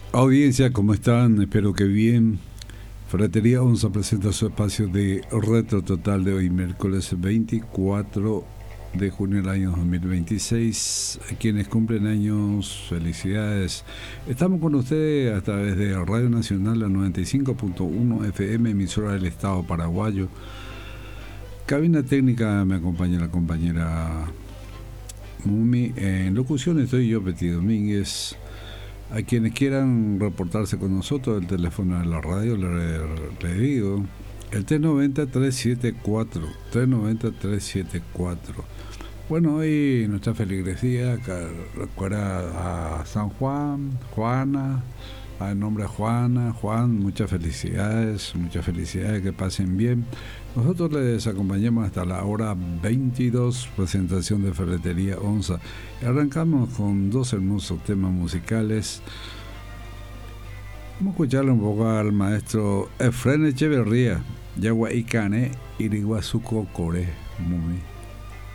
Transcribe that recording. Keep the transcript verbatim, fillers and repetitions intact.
Audiencia, ¿cómo están? Espero que bien. Ferretería Onza presenta su espacio de Retro Total de hoy, miércoles veinticuatro de junio del año dos mil veintiséis. A quienes cumplen años, felicidades. Estamos con ustedes a través de Radio Nacional, la noventa y cinco punto uno F M, emisora del Estado paraguayo. Cabina técnica me acompaña la compañera Mumi. En locución estoy yo, Betty Domínguez. A quienes quieran reportarse con nosotros, el teléfono de la radio, le, le digo, el tres noventa, trescientos setenta y cuatro, tres noventa, trescientos setenta y cuatro. Bueno, hoy nuestra feligresía recuerda a San Juan, Juana, al nombre de Juana, Juan, muchas felicidades, muchas felicidades, que pasen bien. Nosotros les acompañamos hasta la hora veintidós, presentación de Ferretería Onza. Arrancamos con dos hermosos temas musicales. Vamos a escucharle un poco al maestro Efren Echeverría, Yagua Icane, Iriguazuco Core, Mumi.